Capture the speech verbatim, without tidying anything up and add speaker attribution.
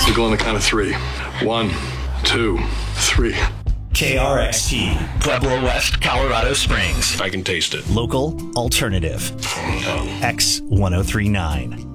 Speaker 1: We'll go on the count of three. One, two, three.
Speaker 2: K R X T, Pueblo West, Colorado Springs.
Speaker 3: I can taste it.
Speaker 2: Local alternative. X ten thirty-nine.